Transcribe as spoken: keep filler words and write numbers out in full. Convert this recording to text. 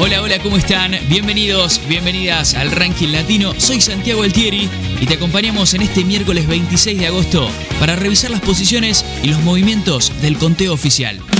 Hola, hola, ¿cómo están? Bienvenidos, bienvenidas al Ranking Latino. Soy Santiago Altieri y te acompañamos en este miércoles veintiséis de agosto para revisar las posiciones y los movimientos del conteo oficial.